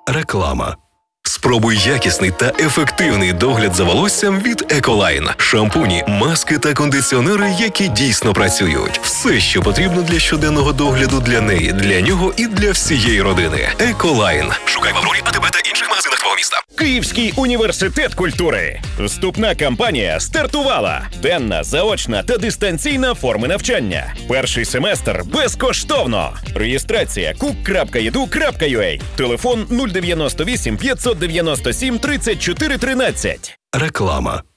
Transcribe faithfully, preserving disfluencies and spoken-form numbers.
Реклама. Спробуй якісний та ефективний догляд за волоссям від Еколайн. Шампуні, маски та кондиціонери, які дійсно працюють. Все, що потрібно для щоденного догляду для неї, для нього і для всієї родини. Еколайн. Шукай в Аврорі, АТБ та інших магазинах твого міста. Київський університет культури. Вступна кампанія стартувала. Денна, заочна та дистанційна форми навчання. Перший семестр безкоштовно. Реєстрація кук крапка і ді ю крапка ю а. Телефон нуль дев'яносто вісім п'ятсот дев'яносто сім тридцять чотири тринадцять. Реклама.